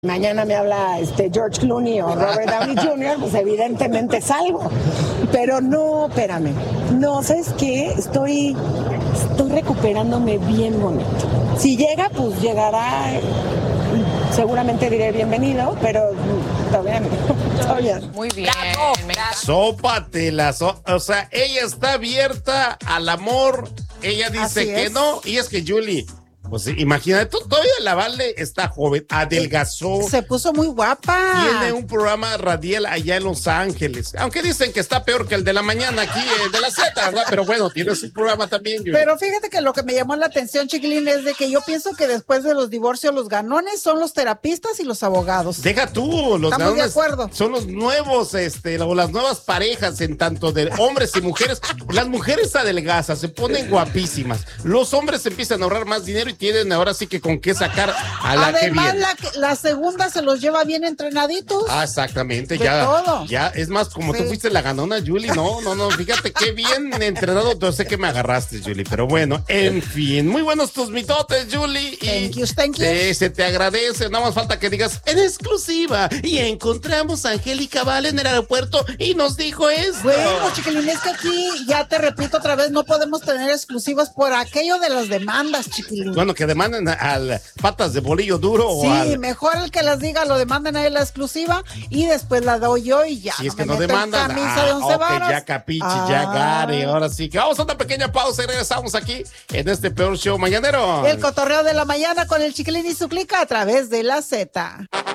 Mañana me habla George Clooney o Robert Downey Jr., pues evidentemente salgo. Pero no, espérame. No, ¿sabes qué? Estoy recuperándome bien bonito. Si llega, pues llegará. Seguramente diré bienvenido, pero todavía no. Todavía. Muy bien. Sópatela. O sea, ella está abierta al amor. Ella dice que no. Y es que Julie, pues imagínate, todavía la Vale está joven, adelgazó. Se puso muy guapa. Tiene un programa radial allá en Los Ángeles. Aunque dicen que está peor que el de la mañana aquí, de la Z, ¿verdad? Pero bueno, tiene su programa también, Julie. Pero fíjate que lo que me llamó la atención, chiquilín, es de que yo pienso que después de los divorcios, los ganones son los terapistas y los abogados. Deja tú, los Estamos ganones de acuerdo. son los nuevos, o las nuevas parejas en tanto de hombres y mujeres. Las mujeres adelgazan, se ponen guapísimas. Los hombres empiezan a ahorrar más dinero y tienen ahora sí que con qué sacar a la que viene. Además, la segunda se los lleva bien entrenaditos. Ah, exactamente, De todo. ya, es más, como Sí. tú fuiste la ganona, Julie, no, fíjate qué bien entrenado, yo sé que me agarraste, Julie, pero bueno, en fin, muy buenos tus mitotes, Julie, y Thank you. se te agradece, nada más falta que digas, en exclusiva, y encontramos a Angélica Vale en el aeropuerto, y nos dijo esto. Bueno, chiquilín, es que aquí, ya te repito otra vez, no podemos tener exclusivas por aquello de las demandas, chiquilín. Bueno, que demandan al patas de bolillo duro o Sí, al... mejor el que las diga, lo demanden a él la exclusiva y después la doy yo y ya. Si es que me no meto en demandan, camisa de 11 varas. ya capiche, ya gare, ahora sí que vamos a una pequeña pausa y regresamos aquí en este peor show mañanero. El cotorreo de la mañana con el chiquilín y su clica a través de la Z.